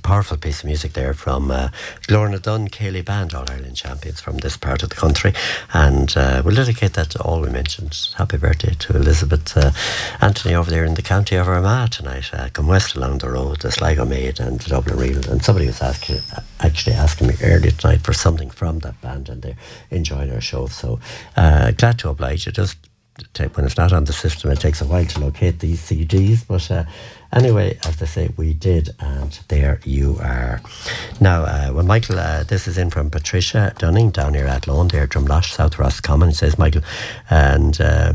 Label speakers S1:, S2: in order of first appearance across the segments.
S1: powerful piece of music there from Lorna Dunn, Cayley Band, All Ireland champions from this part of the country. And we'll dedicate that to all we mentioned. Happy birthday to Elizabeth Anthony over there in the county of Armagh tonight. Come west along the road, the Sligo Maid and the Dublin Reel. And somebody was actually asking me earlier tonight for something from that band, and they're enjoying our show. So glad to oblige you. Just when it's not on the system, it takes a while to locate these CDs, but anyway, as I say, we did, and there you are. Now, well, Michael, this is in from Patricia Dunning down here at Lone, there, Drumlash, South Roscommon. It says, Michael, and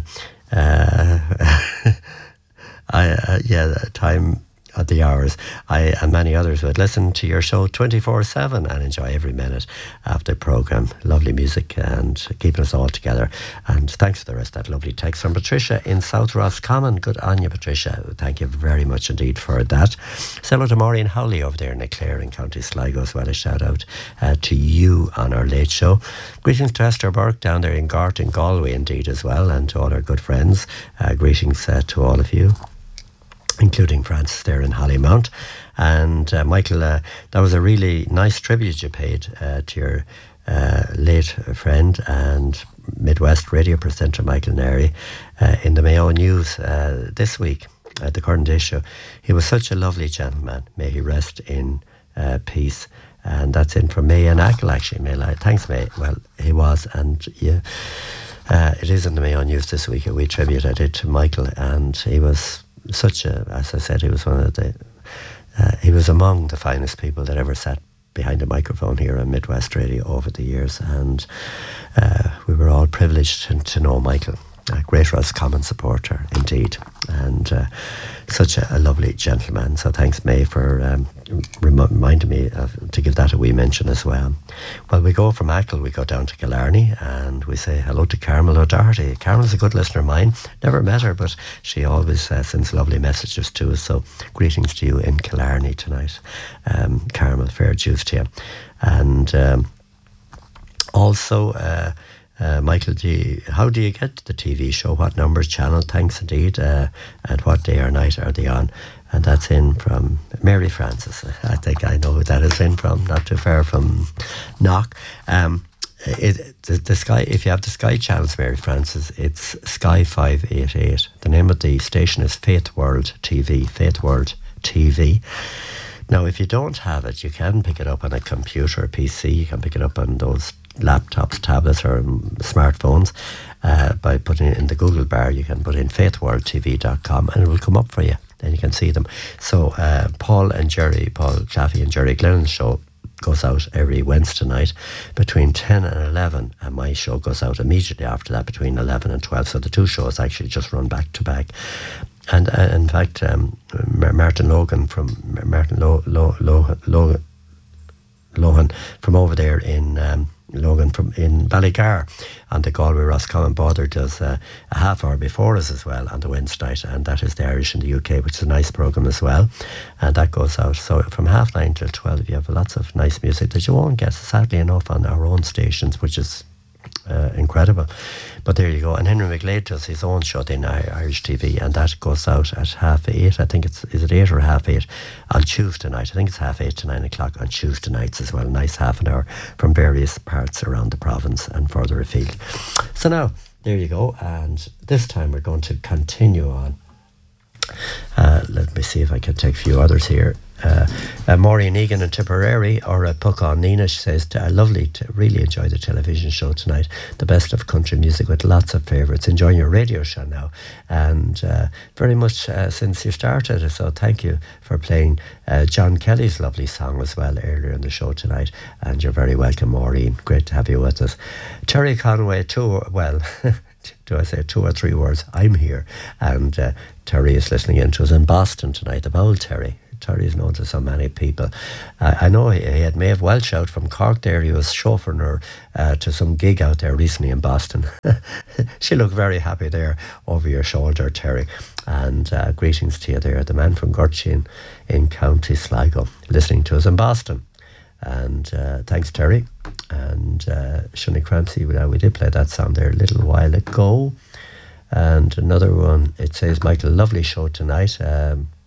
S1: time at the hours. I and many others would listen to your show 24/7 and enjoy every minute of the programme. Lovely music and keeping us all together. And thanks for the rest of that lovely text from Patricia in South Roscommon. Good on you, Patricia. Thank you very much indeed for that. Say hello to Maureen Howley over there in Clare in County Sligo as well. A shout out to you on our late show. Greetings to Esther Burke down there in Gart in Galway indeed as well, and to all our good friends. Greetings to all of you, including Francis there in Hollymount. And Michael, that was a really nice tribute you paid to your late friend and Midwest radio presenter Michael Neri in the Mayo News this week at the current issue. He was such a lovely gentleman. May he rest in peace. And that's in from May and Ackle, actually. May, thanks, May. Well, he was, and yeah, it is in the Mayo News this week. We tribute I did to Michael, and he was such a, as I said, he was one of the, he was among the finest people that ever sat behind a microphone here on Midwest Radio over the years, and we were all privileged to know Michael. A great Roscommon supporter indeed, and such a lovely gentleman. So thanks, May, for reminding me to give that a wee mention as well. Well, we go from Ackle, we go down to Killarney, and we say hello to Carmel O'Doherty. Carmel's a good listener of mine. Never met her, but she always sends lovely messages to us. So greetings to you in Killarney tonight, Carmel. Fair dues to you. And also, Michael, how do you get the TV show? What numbers, channel? Thanks indeed. And what day or night are they on? And that's in from Mary Francis. I think I know who that is in from, not too far from Knock. The Sky, if you have the Sky channels, Mary Francis, it's Sky 588. The name of the station is Faith World TV. Faith World TV. Now, if you don't have it, you can pick it up on a computer, a PC. You can pick it up on those laptops, tablets or smartphones by putting it in the Google bar. You can put in faithworldtv.com and it will come up for you. Then you can see them. So Paul Claffey and Jerry Glennon's show goes out every Wednesday night between 10 and 11, and my show goes out immediately after that between 11 and 12. So the two shows actually just run back to back. And in fact, Martin Logan from Martin Lohan from over there in Logan from in Ballygar on the Galway Roscommon border does a half hour before us as well on the Wednesday night, and that is the Irish in the UK, which is a nice programme as well, and that goes out so from 9:30 till 12. You have lots of nice music that you won't get sadly enough on our own stations, which is incredible. But there you go. And Henry McGlade does his own show in Irish TV, and that goes out at 8:30. I think is it 8 or 8:30 on Tuesday night? I think it's 8:30 to 9 o'clock on Tuesday nights as well. A nice half an hour from various parts around the province and further afield. So now there you go, and this time we're going to continue on. Let me see if I can take a few others here. Maureen Egan in Tipperary, or Puck on Nina, she says, lovely to really enjoy the television show tonight. The best of country music with lots of favourites. Enjoying your radio show now, and very much since you started. So thank you for playing John Kelly's lovely song as well earlier in the show tonight. And you're very welcome, Maureen. Great to have you with us. Terry Conway, do I say 2 or 3 words? I'm here. And Terry is listening in to us in Boston tonight. The old Terry. Terry is known to so many people. I know he had Maeve Welch out from Cork there. He was chauffeuring her to some gig out there recently in Boston. She looked very happy there over your shoulder, Terry. And greetings to you there. The man from Gurchin in County Sligo, listening to us in Boston. And thanks, Terry. And Shunny Crampsey, we did play that song there a little while ago. And another one, it says, Michael, lovely show tonight.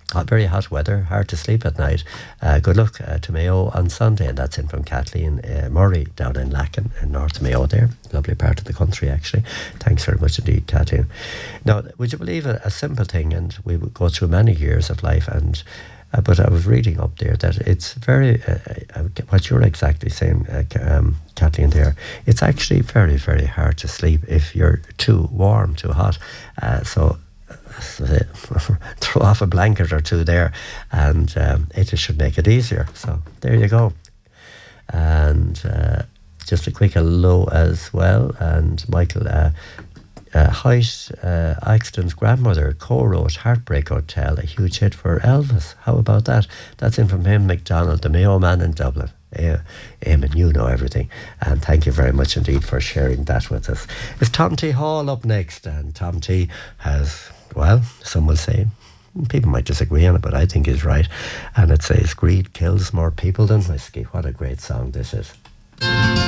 S1: Very hot weather, hard to sleep at night. Good luck to Mayo on Sunday, and that's in from Kathleen Murray down in Lacken in North Mayo there. Lovely part of the country, actually. Thanks very much indeed, Kathleen. Now, would you believe a simple thing, and we would go through many years of life, and but I was reading up there that it's very, what you're exactly saying, Kathleen, there, it's actually very, very hard to sleep if you're too warm, too hot. So throw off a blanket or two there, and it just should make it easier. So there you go. And just a quick hello as well. And Michael Height, Axton's grandmother co-wrote Heartbreak Hotel, a huge hit for Elvis. How about that? That's in from him, McDonald, the Mayo man in Dublin. Eamon, you know everything, and thank you very much indeed for sharing that with us. It's Tom T. Hall up next, and Tom T. has, well, some will say, people might disagree on it, but I think he's right, and it says greed kills more people than whiskey. What a great song this is.